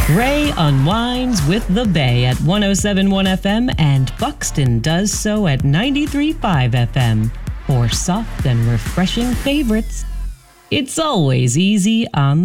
Ray unwinds with the Bay at 107.1 FM and Buxton does so at 93.5 FM. For soft and refreshing favorites, it's always easy on the